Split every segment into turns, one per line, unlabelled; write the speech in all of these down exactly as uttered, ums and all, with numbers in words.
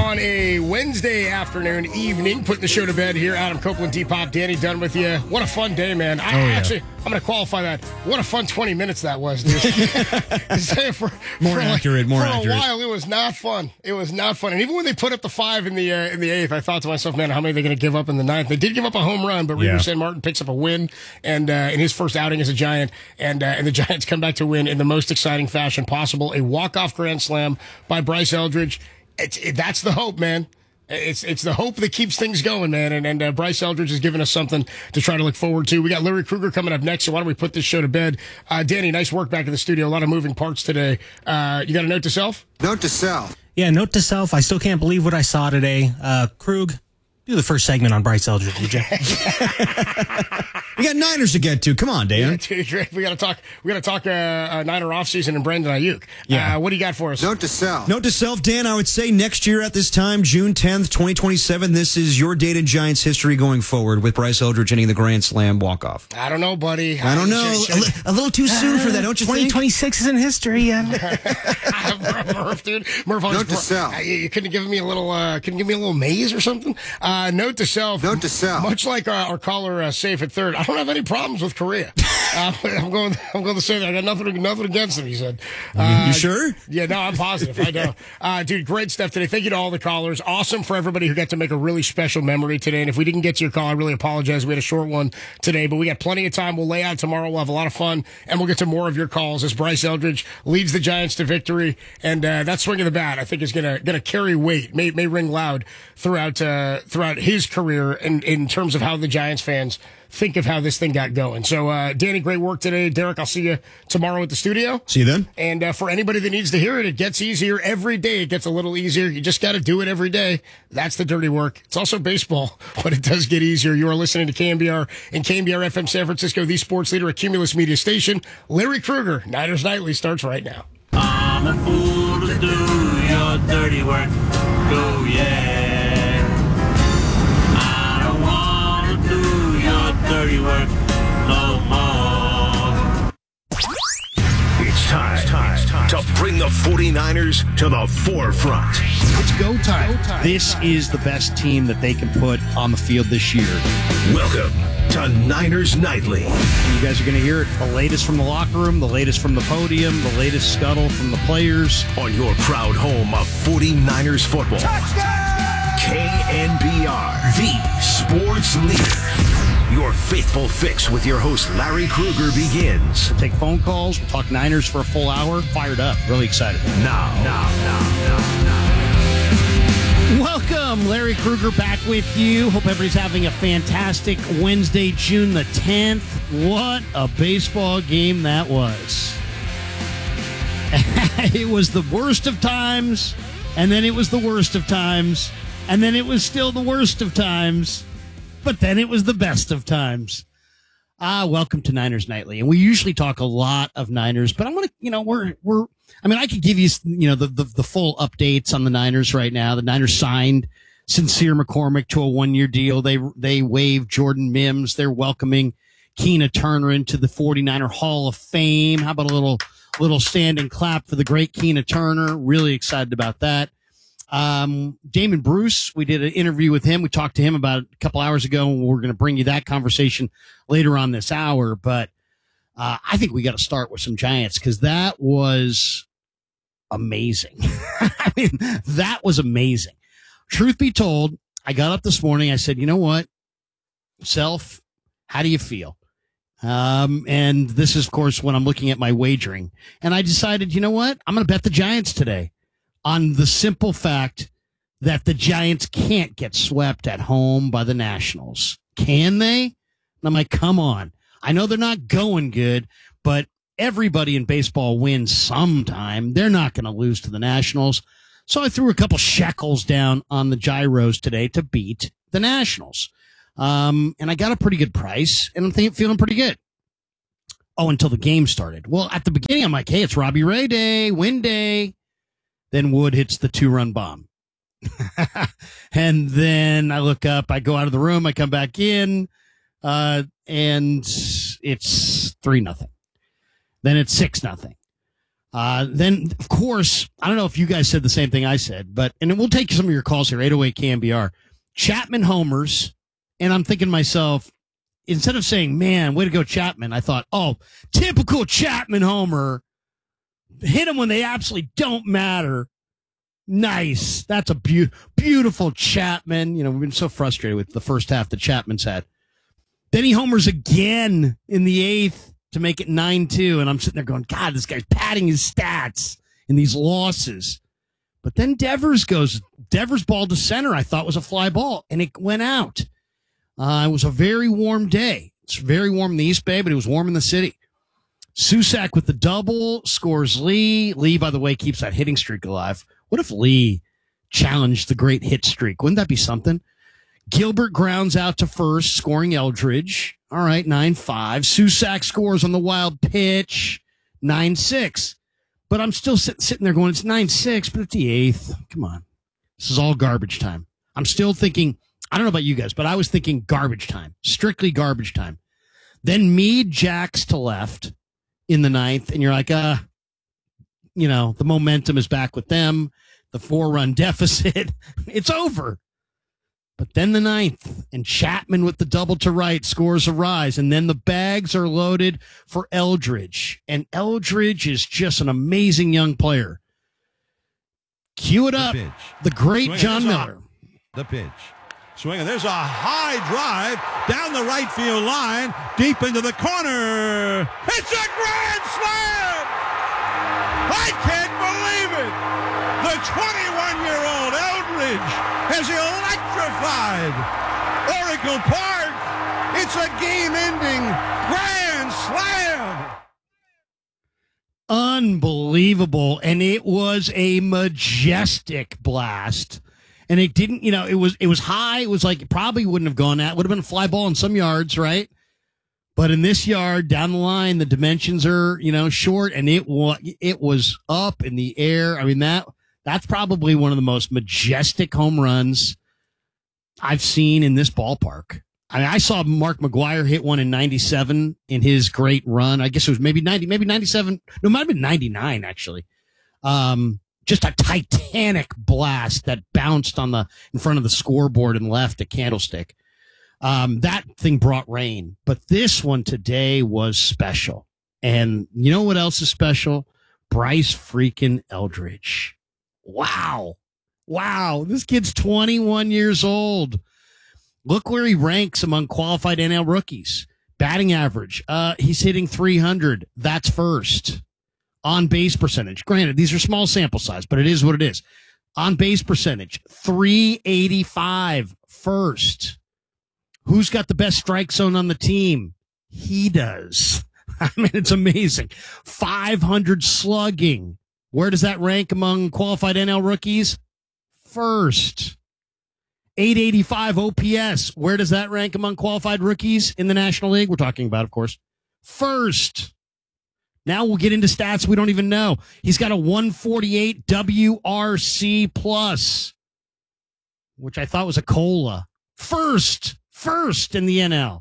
on a Wednesday afternoon, evening, putting the show to bed here. Adam Copeland, D-Pop, Danny Dunn with you. What a fun day, man. I, oh, yeah. Actually, I'm going to qualify that. What a fun twenty minutes that was, dude. for,
more
for
accurate,
like,
more
for
accurate.
For a while, it was not fun. It was not fun. And even when they put up the five in the uh, in the eighth, I thought to myself, man, how many are they going to give up in the ninth? They did give up a home run, but
yeah.
Reaver Saint Martin picks up a win and uh, in his first outing as a Giant, and uh, and the Giants come back to win in the most exciting fashion possible. A walk-off grand slam by Bryce Eldridge. It's, it, that's the hope, man. It's it's the hope that keeps things going, man. And, and uh, Bryce Eldridge has given us something to try to look forward to. We got Larry Krueger coming up next, so why don't we put this show to bed? Uh, Danny, nice work back in the studio. A lot of moving parts today. Uh, you got a note to self?
Note to self.
Yeah, note to self. I still can't believe what I saw today. Uh, Krug, do the first segment on Bryce Eldridge, would you?
We got Niners to get to. Come on, Dan.
Yeah, dude, we got to talk. We got to talk uh, uh, Niner offseason and Brandon Ayuk.
Yeah.
Uh, what do you got for us?
Note to self.
Note to self, Dan, I would say next year at this time, June tenth, twenty twenty-seven, this is your date in Giants history going forward with Bryce Eldridge hitting the grand slam walk-off.
I don't know, buddy.
I don't know.
Should, should,
a, li- a little too soon uh, for that, don't you
twenty twenty-six
think?
twenty twenty-six is in history yet.
Murph, dude. Murph,
note to self.
Uh, you couldn't give me a little, uh, couldn't give me a little maze or something? Uh, note to self.
Note to self.
Much like uh, our caller, uh, Safe at third, I don't have any problems with Korea. Uh, I'm going. I'm going to say that I got nothing, nothing against him. He said. Uh,
you sure?
Yeah, no, I'm positive. I know, uh, dude. Great stuff today. Thank you to all the callers. Awesome for everybody who got to make a really special memory today. And if we didn't get to your call, I really apologize. We had a short one today, but we got plenty of time. We'll lay out tomorrow. We'll have a lot of fun, and we'll get to more of your calls as Bryce Eldridge leads the Giants to victory. And uh, that swing of the bat, I think, is gonna gonna carry weight. May may ring loud throughout uh, throughout his career, in in terms of how the Giants fans think of how this thing got going. So, uh, Danny, great work today. Derek, I'll see you tomorrow at the studio.
See you then.
And uh, for anybody that needs to hear it, it gets easier every day. It gets a little easier. You just got to do it every day. That's the dirty work. It's also baseball, but it does get easier. You are listening to K M B R and K M B R F M San Francisco, the sports leader at Cumulus Media Station. Larry Krueger, Niners Nightly starts right now.
I'm a fool to do your dirty work. Go, yeah. Dirty work no more.
It's time, it's time, it's time to bring the forty-niners to the forefront.
It's go time. go time. This is the best team that they can put on the field this year.
Welcome to Niners Nightly.
You guys are going to hear it. The latest from the locker room, the latest from the podium, the latest scuttle from the players.
On your proud home of forty-niners football. Touchdown! K N B R, the sports leader. Your faithful fix with your host, Larry Krueger, begins.
We'll take phone calls. We'll talk Niners for a full hour. Fired up. Really excited.
Now, now, now, now,
now. Welcome. Larry Krueger back with you. Hope everybody's having a fantastic Wednesday, June the tenth. What a baseball game that was. It was the worst of times, and then it was the worst of times, and then it was still the worst of times. But then it was the best of times. Ah, welcome to Niners Nightly. And we usually talk a lot of Niners, but I'm going to, you know, we're, we're, I mean, I could give you, you know, the, the, the full updates on the Niners right now. The Niners signed Sincere McCormick to a one year deal. They, they waived Jordan Mims. They're welcoming Keena Turner into the forty-niner Hall of Fame. How about a little, little stand and clap for the great Keena Turner? Really excited about that. Um, Damon Bruce, we did an interview with him. We talked to him about a couple hours ago, and we're going to bring you that conversation later on this hour. But uh, I think we got to start with some Giants because that was amazing. I mean, that was amazing. Truth be told, I got up this morning. I said, you know what? Self, how do you feel? Um, and this is, of course, when I'm looking at my wagering. And I decided, you know what? I'm going to bet the Giants today. On the simple fact that the Giants can't get swept at home by the Nationals. Can they? And I'm like, come on. I know they're not going good, but everybody in baseball wins sometime. They're not going to lose to the Nationals. So I threw a couple shekels down on the gyros today to beat the Nationals. Um, and I got a pretty good price, and I'm th- feeling pretty good. Oh, until the game started. Well, at the beginning, I'm like, hey, it's Robbie Ray Day, win day. Then Wood hits the two-run bomb. And then I look up, I go out of the room, I come back in, uh, and it's three nothing. Then it's six nothing. Uh, then, of course, I don't know if you guys said the same thing I said, but, and we'll take some of your calls here, eight oh eight K N B R. Chapman homers, and I'm thinking to myself, instead of saying, man, way to go, Chapman, I thought, oh, typical Chapman homer. Hit them when they absolutely don't matter. Nice. That's a be- beautiful Chapman. You know, we've been so frustrated with the first half that Chapman's had. Then he homers again in the eighth to make it nine two, and I'm sitting there going, God, this guy's padding his stats in these losses. But then Devers goes, Devers ball to center, I thought was a fly ball, and it went out. Uh, it was a very warm day. It's very warm in the East Bay, but it was warm in the city. Susac with the double, scores Lee. Lee, by the way, keeps that hitting streak alive. What if Lee challenged the great hit streak? Wouldn't that be something? Gilbert grounds out to first, scoring Eldridge. All right, nine five. Susac scores on the wild pitch, nine six. But I'm still sit, sitting there going, it's nine six, but it's the eighth. Come on. This is all garbage time. I'm still thinking, I don't know about you guys, but I was thinking garbage time, strictly garbage time. Then Meade jacks to left in the ninth, and you're like, uh, you know, the momentum is back with them, the four-run deficit. It's over. But then the ninth, and Chapman with the double to right scores a rise, and then the bags are loaded for Eldridge. And Eldridge is just an amazing young player. Cue it up,
the,
the great
Swing
John
is
Miller.
up. The pitch. Swing, and there's a high drive down the right field line, deep into the corner. It's a grand slam! I can't believe it! The twenty-one-year-old Eldridge has electrified Oracle Park. It's a game-ending grand slam.
Unbelievable. And it was a majestic blast. And it didn't, you know, it was it was high. It was like it probably wouldn't have gone at. Would have been a fly ball in some yards, right? But in this yard, down the line, the dimensions are, you know, short, and it was it was up in the air. I mean, that that's probably one of the most majestic home runs I've seen in this ballpark. I mean, I saw Mark McGwire hit one in ninety-seven in his great run. I guess it was maybe ninety, maybe ninety-seven. No, it might have been ninety-nine, actually. Um, just a titanic blast that bounced on the in front of the scoreboard and left a Candlestick. Um, that thing brought rain, but this one today was special. And you know what else is special? Bryce freaking Eldridge. Wow. Wow. This kid's twenty-one years old. Look where he ranks among qualified N L rookies. Batting average. Uh, he's hitting three hundred. That's first. On base percentage. Granted, these are small sample size, but it is what it is. On base percentage. three eighty-five. First. Who's got the best strike zone on the team? He does. I mean, it's amazing. five hundred slugging. Where does that rank among qualified N L rookies? First. eight eighty-five O P S. Where does that rank among qualified rookies in the National League? We're talking about, of course. First. Now we'll get into stats we don't even know. He's got a one forty-eight W R C plus, which I thought was a cola. First. First in the N L.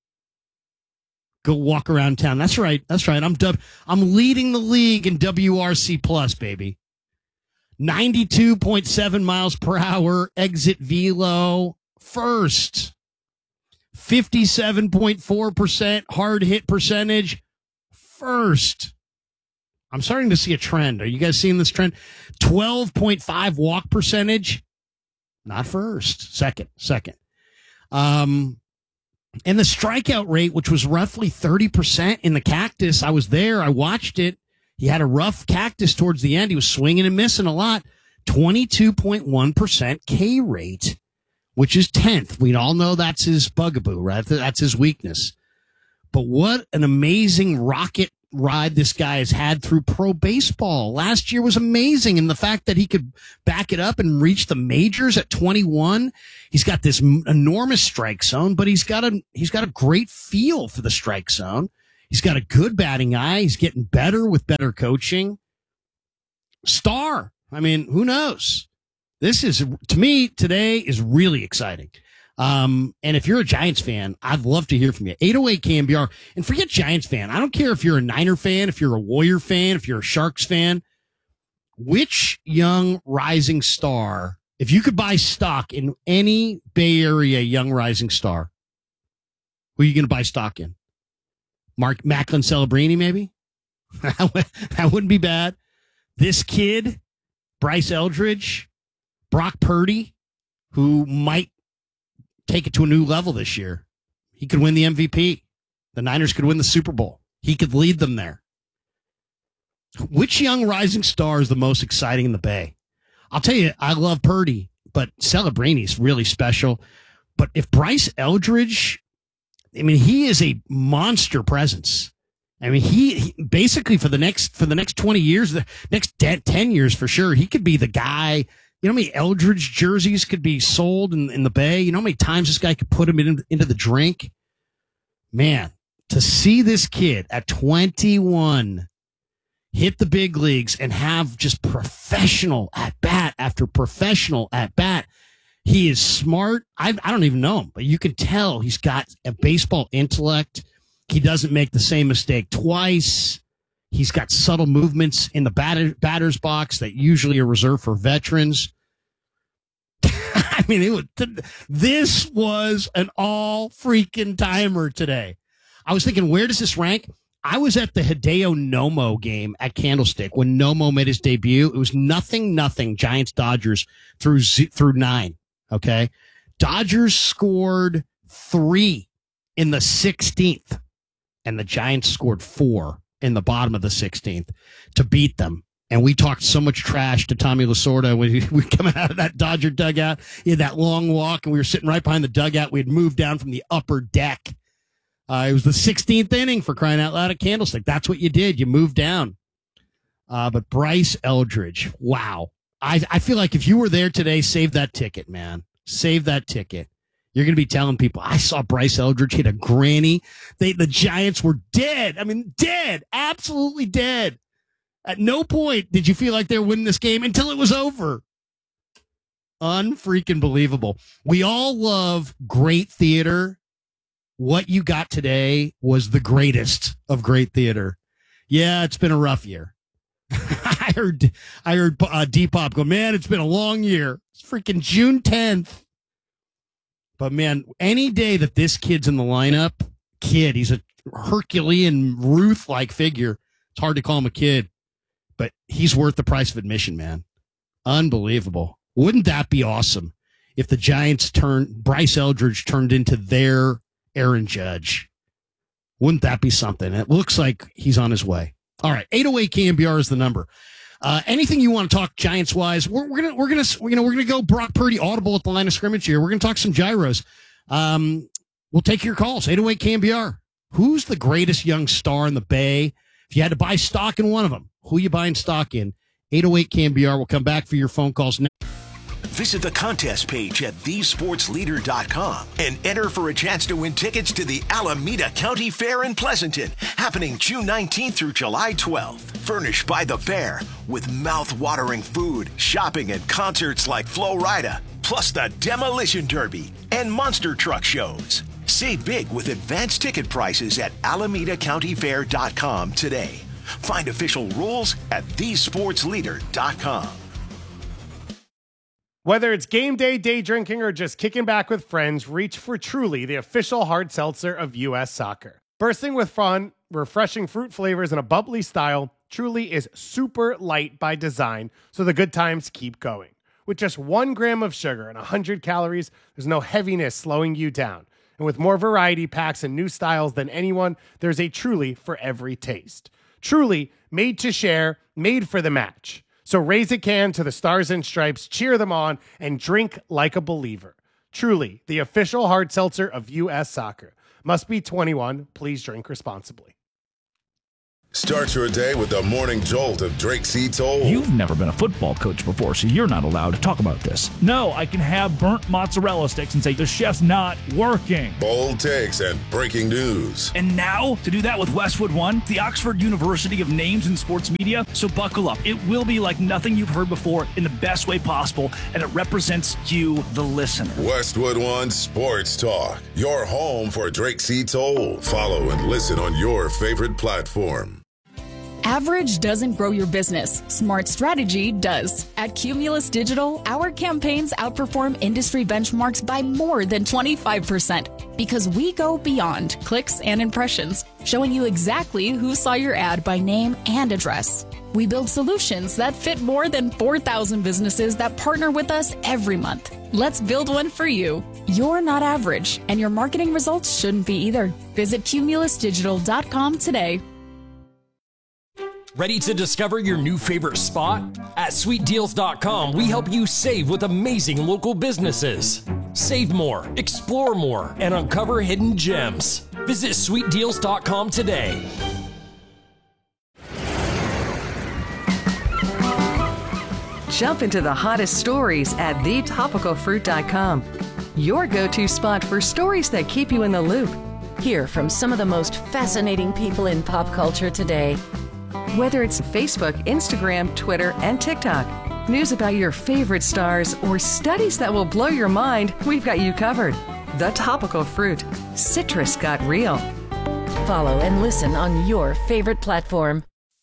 Go walk around town. That's right. That's right. I'm dub- I'm leading the league in W R C plus, baby. ninety-two point seven miles per hour exit velo. First. fifty-seven point four percent hard hit percentage. First. I'm starting to see a trend. Are you guys seeing this trend? twelve point five walk percentage. Not first. Second. Second. Um, and the strikeout rate, which was roughly thirty percent in the Cactus. I was there. I watched it. He had a rough Cactus towards the end. He was swinging and missing a lot. twenty-two point one percent K rate, which is tenth. We all know that's his bugaboo, right? That's his weakness. But what an amazing rocket ride this guy has had through pro baseball. Last year was amazing. And the fact that he could back it up and reach the majors at twenty-one, he's got this enormous strike zone, but he's got a, he's got a great feel for the strike zone. He's got a good batting eye. He's getting better with better coaching. Star. I mean, who knows? This is, to me, today is really exciting. Um, and if you're a Giants fan, I'd love to hear from you. eight oh eight K N B R. And forget Giants fan. I don't care if you're a Niner fan, if you're a Warrior fan, if you're a Sharks fan. Which young rising star, if you could buy stock in any Bay Area young rising star, who are you going to buy stock in? Mark Macklin Celebrini, maybe? That wouldn't be bad. This kid, Bryce Eldridge, Brock Purdy, who might take it to a new level this year. He could win the M V P. The Niners could win the Super Bowl. He could lead them there. Which young rising star is the most exciting in the Bay? I'll tell you, I love Purdy, but Celebrini's really special. But if Bryce Eldridge, I mean, he is a monster presence. I mean, he, he basically for the next for the next twenty years, the next ten years for sure, he could be the guy. You know how many Eldridge jerseys could be sold in, in the Bay? You know how many times this guy could put him in, into the drink? Man, to see this kid at twenty-one hit the big leagues and have just professional at bat after professional at bat. He is smart. I, I don't even know him, but you can tell he's got a baseball intellect. He doesn't make the same mistake twice. He's got subtle movements in the batter, batter's box that usually are reserved for veterans. I mean, it was, this was an all freaking timer today. I was thinking, where does this rank? I was at the Hideo Nomo game at Candlestick when Nomo made his debut. It was nothing, nothing. Giants Dodgers through z- through nine. Okay, Dodgers scored three in the sixteenth, and the Giants scored four in the bottom of the sixteenth to beat them. And we talked so much trash to Tommy Lasorda when we were coming out of that Dodger dugout. He had that long walk, and we were sitting right behind the dugout. We had moved down from the upper deck. Uh, it was the sixteenth inning, for crying out loud, at Candlestick. That's what you did. You moved down. Uh, but Bryce Eldridge, wow. I, I feel like if you were there today, save that ticket, man. Save that ticket. You're going to be telling people, I saw Bryce Eldridge hit a granny. They, the Giants were dead. I mean, dead. Absolutely dead. At no point did you feel like they were winning this game until it was over. Unfreaking believable. We all love great theater. What you got today was the greatest of great theater. Yeah, it's been a rough year. I heard, I heard uh, D-Pop go, man, it's been a long year. It's freaking June tenth. But man, any day that this kid's in the lineup, kid, he's a Herculean Ruth-like figure. It's hard to call him a kid, but he's worth the price of admission, man. Unbelievable. Wouldn't that be awesome if the Giants turned, Bryce Eldridge turned into their Aaron Judge? Wouldn't that be something? It looks like he's on his way. All right, eight oh eight K N B R is the number. Uh, anything you want to talk Giants wise? We're, we're gonna we're gonna you know we're gonna go Brock Purdy audible at the line of scrimmage here. We're gonna talk some gyros. Um, we'll take your calls. eight oh eight K N B R. Who's the greatest young star in the Bay? If you had to buy stock in one of them, who you buying stock in? eight oh eight K N B R. We'll come back for your phone calls next.
Visit the contest page at the sports leader dot com and enter for a chance to win tickets to the Alameda County Fair in Pleasanton, happening June nineteenth through July twelfth. Furnished by the Fair, with mouth-watering food, shopping, and concerts like Flo Rida, plus the Demolition Derby and monster truck shows. Save big with advanced ticket prices at alameda county fair dot com today. Find official rules at the sports leader dot com.
Whether it's game day, day drinking, or just kicking back with friends, reach for Truly, the official hard seltzer of U S Soccer. Bursting with fun, refreshing fruit flavors, and a bubbly style, Truly is super light by design, so the good times keep going. With just one gram of sugar and one hundred calories, there's no heaviness slowing you down. And with more variety packs and new styles than anyone, there's a Truly for every taste. Truly, made to share, made for the match. So raise a can to the Stars and Stripes, cheer them on, and drink like a believer. Truly, the official hard seltzer of U S Soccer. Must be twenty-one. Please drink responsibly.
Start your day with the morning jolt of Drake C. Toll.
You've never been a football coach before, so you're not allowed to talk about this. No, I can have burnt mozzarella sticks and say the chef's not working.
Bold takes and breaking news.
And now, to do that with Westwood One, the Oxford University of Names in Sports Media. So buckle up. It will be like nothing you've heard before in the best way possible, and it represents you, the listener.
Westwood One Sports Talk, your home for Drake C. Toll. Follow and listen on your favorite platform.
Average doesn't grow your business. Smart strategy does. At Cumulus Digital, our campaigns outperform industry benchmarks by more than twenty-five percent because we go beyond clicks and impressions, showing you exactly who saw your ad by name and address. We build solutions that fit more than four thousand businesses that partner with us every month. Let's build one for you. You're not average, and your marketing results shouldn't be either. Visit cumulus digital dot com today.
Ready to discover your new favorite spot? At sweet deals dot com, we help you save with amazing local businesses. Save more, explore more, and uncover hidden gems. Visit sweet deals dot com today.
Jump into the hottest stories at the topical fruit dot com. Your go-to spot for stories that keep you in the loop.
Hear from some of the most fascinating people in pop culture today.
Whether it's Facebook, Instagram, Twitter, and TikTok, news about your favorite stars, or studies that will blow your mind, we've got you covered. The Topical Fruit. Citrus got real.
Follow and listen on your favorite platform.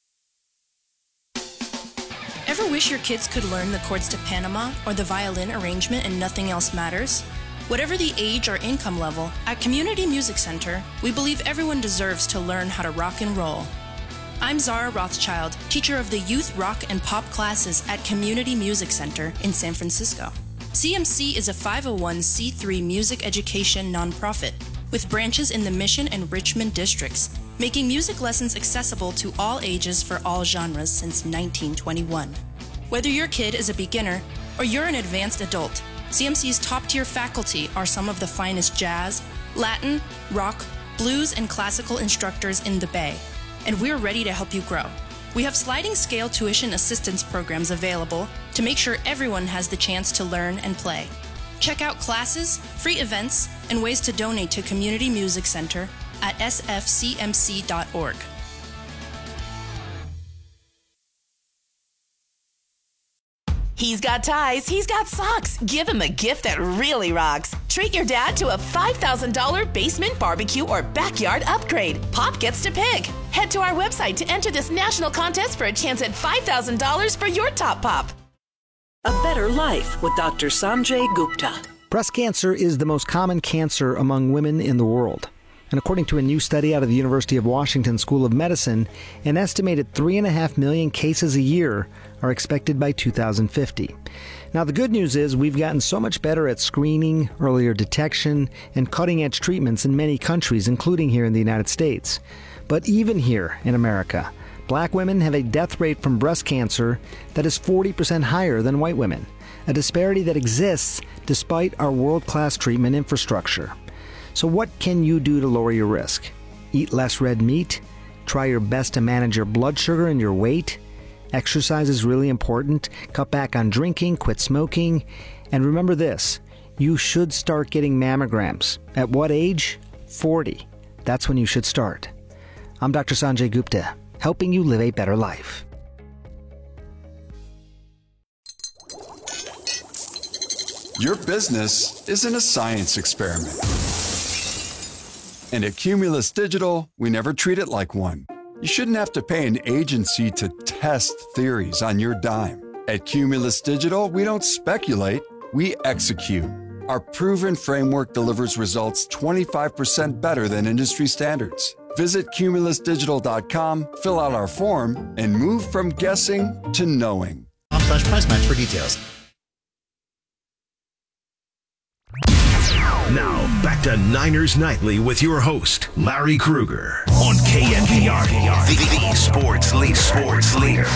Ever wish your kids could learn the chords to Panama or the violin arrangement and nothing else matters? Whatever the age or income level, at Community Music Center, we believe everyone deserves to learn how to rock and roll. I'm Zara Rothschild, teacher of the youth rock and pop classes at Community Music Center in San Francisco. C M C is a five oh one c three music education nonprofit with branches in the Mission and Richmond districts, making music lessons accessible to all ages for all genres since nineteen twenty-one. Whether your kid is a beginner or you're an advanced adult, C M C's top-tier faculty are some of the finest jazz, Latin, rock, blues, and classical instructors in the Bay, and we're ready to help you grow. We have sliding scale tuition assistance programs available to make sure everyone has the chance to learn and play. Check out classes, free events, and ways to donate to Community Music Center at s f c m c dot org.
He's got ties, he's got socks. Give him a gift that really rocks. Treat your dad to a five thousand dollars basement barbecue or backyard upgrade. Pop gets to pick. Head to our website to enter this national contest for a chance at five thousand dollars for your top pop.
A Better Life with Doctor Sanjay Gupta.
Breast cancer is the most common cancer among women in the world. And according to a new study out of the University of Washington School of Medicine, an estimated three and a half million cases a year are expected by two thousand fifty. Now, the good news is we've gotten so much better at screening, earlier detection, and cutting-edge treatments in many countries, including here in the United States. But even here in America, black women have a death rate from breast cancer that is forty percent higher than white women, a disparity that exists despite our world-class treatment infrastructure. So what can you do to lower your risk? Eat less red meat? Try your best to manage your blood sugar and your weight? Exercise is really important. Cut back on drinking, quit smoking. And remember this, you should start getting mammograms. At what age? forty. That's when you should start. I'm Doctor Sanjay Gupta, helping you live a better life.
Your business isn't a science experiment. And at Cumulus Digital, we never treat it like one. You shouldn't have to pay an agency to test theories on your dime. At Cumulus Digital, we don't speculate, we execute. Our proven framework delivers results twenty-five percent better than industry standards. Visit cumulus digital dot com, fill out our form, and move from guessing to knowing.
Slash price match for details.
Now, back to Niners Nightly with your host, Larry Krueger, on K N B R, the, the sports leader. Sports leader.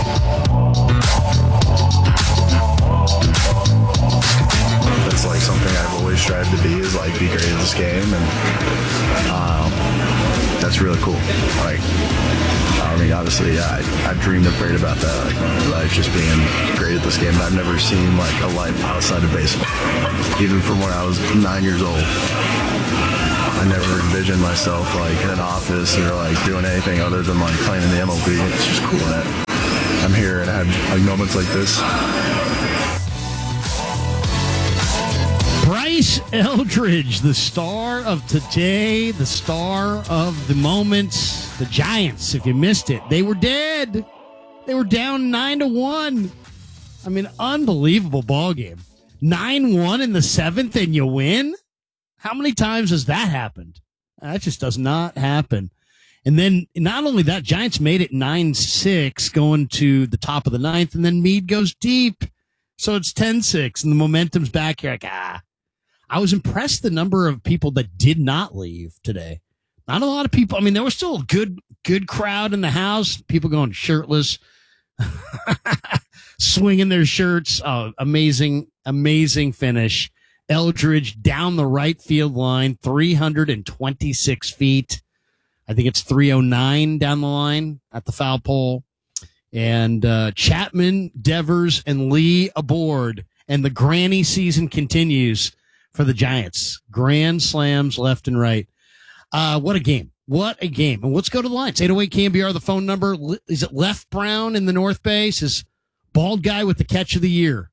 It's like something I've always strived to be, is like be great at this game, and um, that's really cool. Like, I mean, obviously, yeah, I, I dreamed and prayed about that. Like, my life just being great at this game. And I've never seen, like, a life outside of baseball. Even from when I was nine years old. I never envisioned myself, like, in an office or, like, doing anything other than, like, playing in the M L B. It's just cool that I'm here and I have, like, moments like this.
Bryce Eldridge, the star of today, the star of the moment. The Giants, if you missed it, they were dead. They were down nine to one. I mean, unbelievable ball game. nine one in the seventh, and you win? How many times has that happened? That just does not happen. And then not only that, Giants made it nine six going to the top of the ninth, and then Meade goes deep. So it's ten six, and the momentum's back here. Like, ah. I was impressed the number of people that did not leave today. Not a lot of people. I mean, there was still a good, good crowd in the house. People going shirtless, swinging their shirts. Oh, amazing, amazing finish. Eldridge down the right field line, three hundred twenty-six feet. I think it's three oh nine down the line at the foul pole. And uh, Chapman, Devers, and Lee aboard. And the granny season continues for the Giants. Grand slams left and right. Uh, what a game. What a game. And let's go to the lines. eight oh eight K N B R, the phone number. Is it Left Brown in the North Bay? Says bald guy with the catch of the year.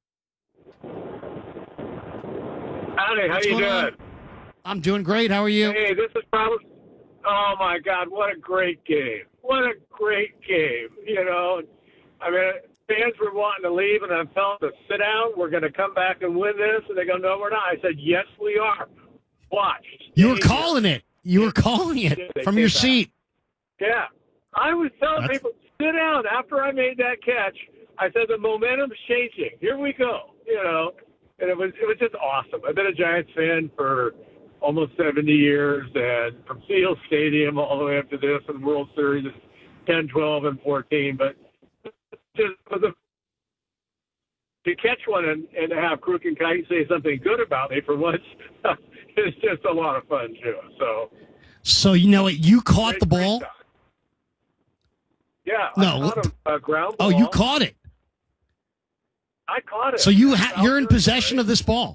Howdy, how
What's
you
going
doing?
on? I'm doing great. How are you?
Hey, this is probably, oh my God, what a great game. What a great game. You know, I mean, fans were wanting to leave, and I'm telling them to sit down. We're going to come back and win this. And they go, no, we're not. I said, yes, we are. Watch.
You were calling it. You were calling it
They
from
came
your
back.
seat.
Yeah. I was telling
That's-
people, sit down. After I made that catch, I said, the momentum's changing. Here we go. You know, and it was it was just awesome. I've been a Giants fan for almost seventy years, and from Seal Stadium all the way up to this and World Series ten, twelve, and fourteen. But just for the to catch one and, and to have Crook and Kite say something good about me for once, it's just a lot of fun too. So,
So, you know what? You caught the ball?
yeah,
No.
I caught a, a ground
Oh,
ball.
you caught it.
I caught it.
So you ha- you're in possession of this ball.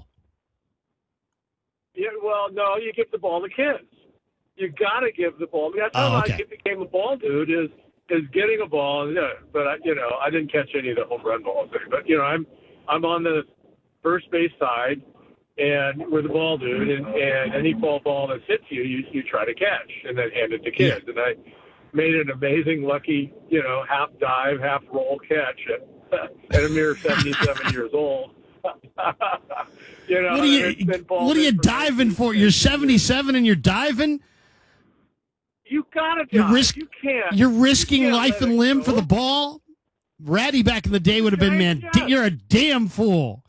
Yeah, well, no, you give the ball to kids. You got to give the ball. That's
Oh,
how
okay.
I became a ball dude. Is is getting a ball. Yeah, but I, you know, I didn't catch any of the home run balls there. But you know, I'm I'm on the first base side, and with the ball dude, and, and any ball ball that hits you, you you try to catch, and then hand it to kids. And I made an amazing, lucky, you know, half dive, half roll catch at, at a mere seventy-seven years old. You know,
What are you,
it's been ball
what are you
for
diving for? You're seventy-seven and you're diving?
You gotta
You're,
dive.
risk,
You can't.
you're risking
you can't
life
let
and
it
limb
go.
for the ball? Ratty back in the day would have been, man, d- you're a damn fool.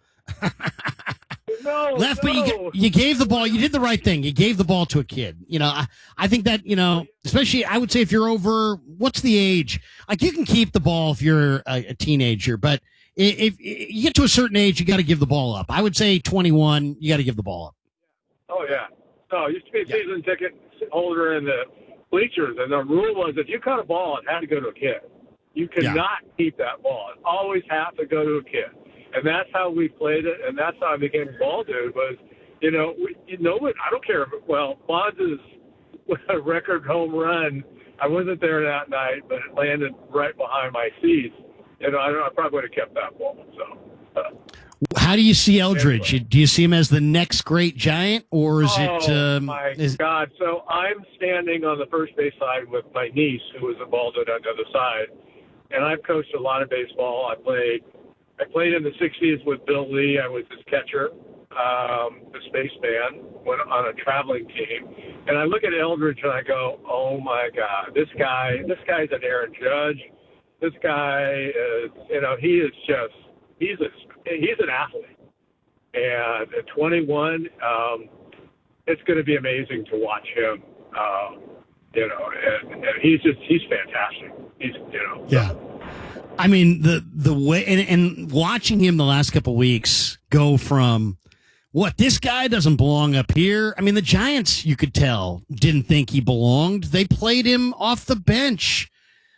No,
Left,
no.
but you, you gave the ball. You did the right thing. You gave the ball to a kid. You know, I, I think that, you know, especially I would say if you're over, what's the age? Like you can keep the ball if you're a, a teenager, but if, if you get to a certain age, you got to give the ball up. I would say twenty-one, you got to give the ball up.
Oh yeah. No, it used to be a season ticket holder in the bleachers, and the rule was if you caught a ball, it had to go to a kid. You could
Yeah.
not keep that ball. It always had to go to a kid. And that's how we played it, and that's how I became a ball dude was, you know, we, you know what, I don't care. If, well, Bonds' record home run, I wasn't there that night, but it landed right behind my seats. You know, I, I probably would have kept that ball. So, uh,
How do you see Eldridge? Do you see him as the next great Giant, or is it?
Oh,
Um,
my
is,
God. So I'm standing on the first base side with my niece, who was a ball dude on the other side. And I've coached a lot of baseball. I played I played in the sixties with Bill Lee. I was his catcher, um, the spaceman, went on a traveling team. And I look at Eldridge and I go, oh, my God, this guy, this guy's an Aaron Judge. This guy is, you know, he is just, he's a, he's an athlete. And at twenty-one, um, it's going to be amazing to watch him. Um, you know, and, and he's just, he's fantastic. He's, you know.
yeah. I mean, the the way and, and watching him the last couple of weeks go from what, this guy doesn't belong up here? I mean, the Giants, you could tell, didn't think he belonged. They played him off the bench.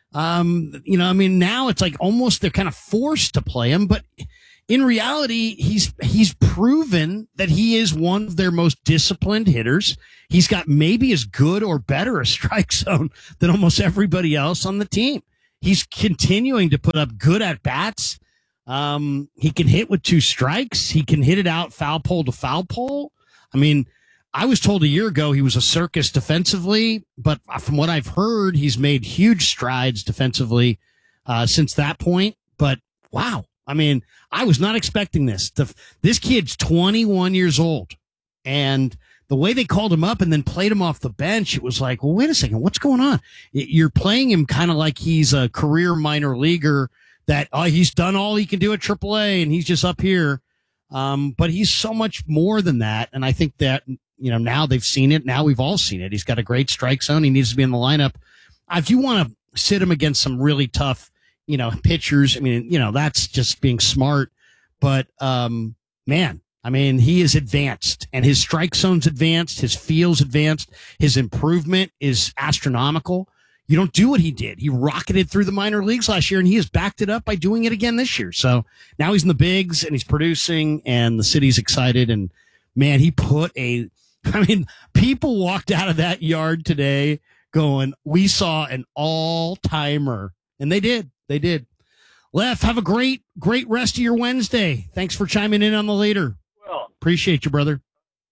Um, you know, I mean, now it's like almost they're kind of forced to play him, but in reality, he's he's proven that he is one of their most disciplined hitters. He's got maybe as good or better a strike zone than almost everybody else on the team. He's continuing to put up good at-bats. Um, he can hit with two strikes. He can hit it out foul pole to foul pole. I mean, I was told a year ago he was a circus defensively, but from what I've heard, he's made huge strides defensively uh, since that point. But wow, I mean, I was not expecting this. The, this kid's twenty-one years old, and the way they called him up and then played him off the bench, it was like, well, wait a second, what's going on? You're playing him kind of like he's a career minor leaguer that oh, he's done all he can do at triple A and he's just up here. Um, but he's so much more than that. And I think that, you know, now they've seen it. Now we've all seen it. He's got a great strike zone. He needs to be in the lineup. If you want to sit him against some really tough, you know, pitchers, I mean, you know, that's just being smart. But, um, man, I mean, he is advanced and his strike zone's advanced. His feel's advanced. His improvement is astronomical. You don't do what he did. He rocketed through the minor leagues last year, and he has backed it up by doing it again this year. So now he's in the bigs, and he's producing, and the city's excited. And, man, he put a – I mean, people walked out of that yard today going, we saw an all-timer. And they did. They did. Lef, have a great, great rest of your Wednesday. Thanks for chiming in on the later.
Well,
appreciate you, brother.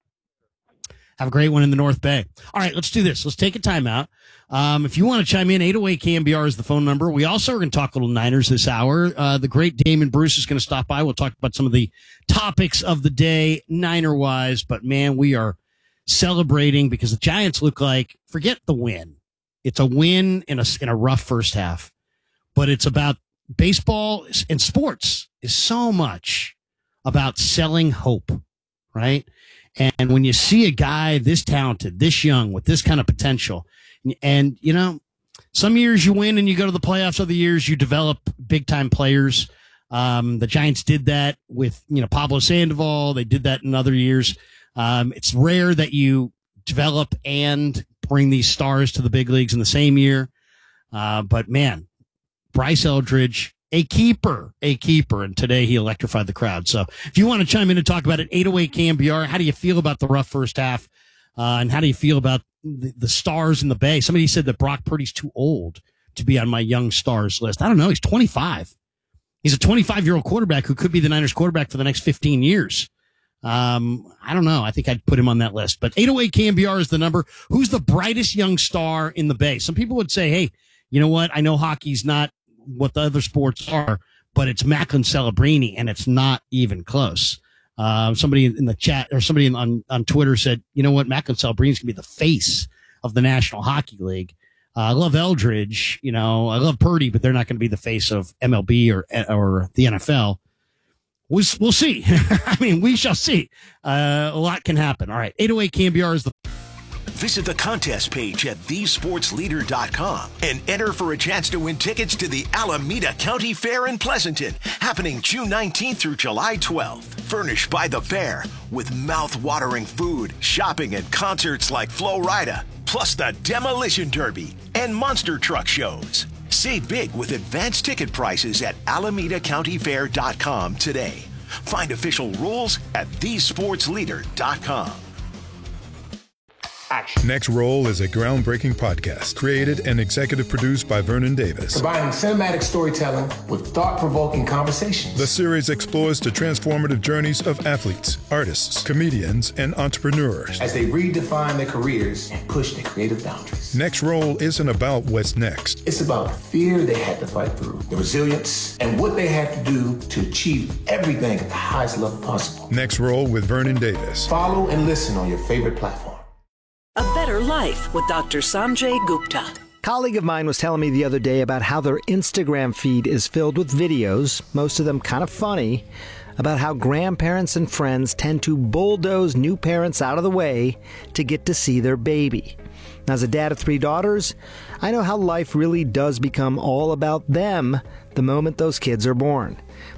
Have a great one in the North Bay. All right, let's do this. Let's take a timeout. Um, if you want to chime in, eight oh eight K M B R is the phone number. We also are going to talk a little Niners this hour. Uh, the great Damon Bruce is going to stop by. We'll talk about some of the topics of the day, Niner-wise. But, man, we are celebrating because the Giants look like, forget the win. It's a win in a, in a rough first half. But it's about baseball and sports is so much about selling hope, right? And when you see a guy this talented, this young, with this kind of potential, and, you know, some years you win and you go to the playoffs, other years you develop big-time players. Um, the Giants did that with, you know, Pablo Sandoval. They did that in other years. Um, it's rare that you develop and bring these stars to the big leagues in the same year. Uh, but, man, Bryce Eldridge, a keeper, a keeper. And today he electrified the crowd. So if you want to chime in and talk about it, eight oh eight K M B R, how do you feel about the rough first half? Uh, and how do you feel about the, the stars in the Bay? Somebody said that Brock Purdy's too old to be on my young stars list. I don't know. He's twenty-five. He's a twenty-five-year-old quarterback who could be the Niners quarterback for the next fifteen years. Um, I don't know. I think I'd put him on that list. But eight oh eight K M B R is the number. Who's the brightest young star in the Bay? Some people would say, hey, you know what? I know hockey's not what the other sports are, but it's Macklin Celebrini, and it's not even close. Uh, somebody in the chat or somebody on, on Twitter said, you know what? Macklin Celebrini's going to be the face of the National Hockey League. Uh, I love Eldridge. You know, I love Purdy, but they're not going to be the face of M L B or, or the N F L. We'll, we'll see. I mean, we shall see. Uh, a lot can happen. All right. eight oh eight K M B R is the.
Visit the contest page at the sports leader dot com and enter for a chance to win tickets to the Alameda County Fair in Pleasanton, happening June nineteenth through July twelfth. Furnished by the fair with mouth-watering food, shopping, and concerts like Flo Rida, plus the Demolition Derby and monster truck shows. Save big with advanced ticket prices at alameda county fair dot com today. Find official rules at the sports leader dot com.
Action. Next Roll is a groundbreaking podcast created and executive produced by Vernon Davis.
Combining cinematic storytelling with thought-provoking conversations.
The series explores the transformative journeys of athletes, artists, comedians, and entrepreneurs
as they redefine their careers and push their creative boundaries.
Next Roll isn't about what's next.
It's about the fear they had to fight through, the resilience, and what they had to do to achieve everything at the highest level possible.
Next Roll with Vernon Davis.
Follow and listen on your favorite platform.
A Better Life with Doctor Sanjay Gupta.
A colleague of mine was telling me the other day about how their Instagram feed is filled with videos, most of them kind of funny, about how grandparents and friends tend to bulldoze new parents out of the way to get to see their baby. Now, as a dad of three daughters, I know how life really does become all about them the moment those kids are born. But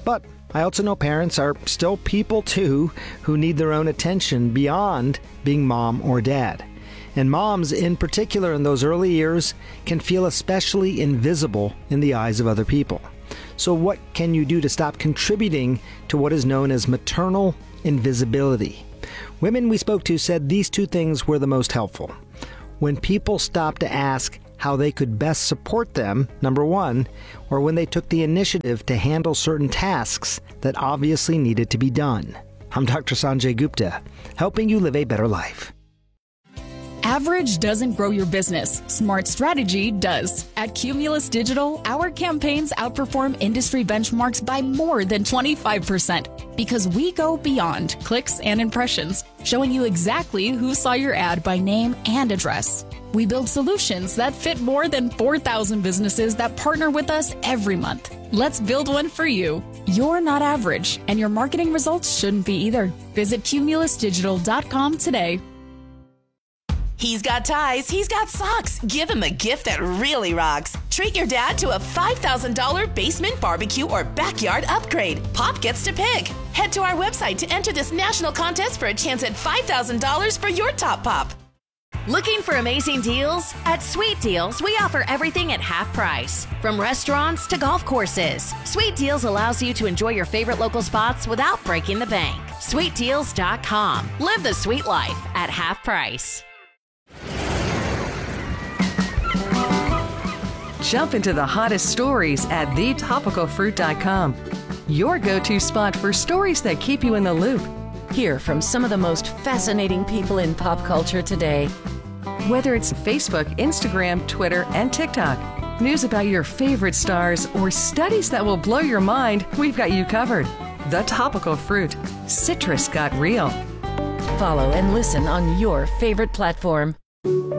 I also know parents are still people too who need their own attention beyond being mom or dad. And moms, in particular in those early years, can feel especially invisible in the eyes of other people. So what can you do to stop contributing to what is known as maternal invisibility? Women we spoke to said these two things were the most helpful. When people stopped to ask how they could best support them, number one, or when they took the initiative to handle certain tasks that obviously needed to be done. I'm Doctor Sanjay Gupta, helping you live a better life.
Average doesn't grow your business. Smart strategy does. At Cumulus Digital, our campaigns outperform industry benchmarks by more than twenty-five percent because we go beyond clicks and impressions, showing you exactly who saw your ad by name and address. We build solutions that fit more than four thousand businesses that partner with us every month. Let's build one for you. You're not average, and your marketing results shouldn't be either. Visit cumulus digital dot com today.
He's got ties, he's got socks. Give him a gift that really rocks. Treat your dad to a five thousand dollars basement barbecue or backyard upgrade. Pop gets to pick. Head to our website to enter this national contest for a chance at five thousand dollars for your top pop.
Looking for amazing deals? At Sweet Deals, we offer everything at half price. From restaurants to golf courses, Sweet Deals allows you to enjoy your favorite local spots without breaking the bank. sweet deals dot com. Live the sweet life at half price.
Jump into the hottest stories at the topical fruit dot com. Your go-to spot for stories that keep you in the loop.
Hear from some of the most fascinating people in pop culture today.
Whether it's Facebook, Instagram, Twitter, and TikTok, news about your favorite stars, or studies that will blow your mind, we've got you covered. The Topical Fruit. Citrus got real.
Follow and listen on your favorite platform.